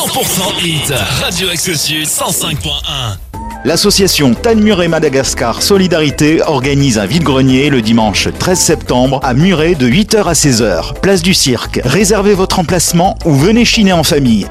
100% hit. Radio Axe Sud 105.1. L'association Tann Muret Madagascar Solidarité organise un vide-grenier le dimanche 13 septembre à Muret de 8h à 16h. Place du Cirque. Réservez votre emplacement ou venez chiner en famille.